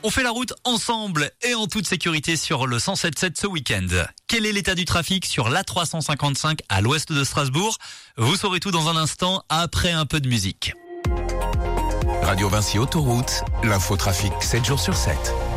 On fait la route ensemble et en toute sécurité sur le 107.7 ce week-end. Quel est l'état du trafic sur l'A355 à l'ouest de Strasbourg? Vous saurez tout dans un instant après un peu de musique. Radio Vinci Autoroute, l'infotrafic 7 jours sur 7.